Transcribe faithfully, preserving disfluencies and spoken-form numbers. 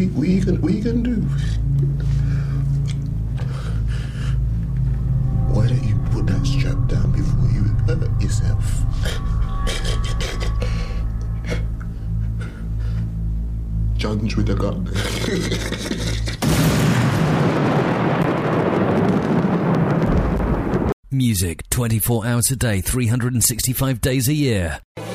we, we can, we can do. Why don't you put that strap down before you hurt yourself? Judge with a gun. Music twenty-four hours a day, three hundred sixty-five days a year.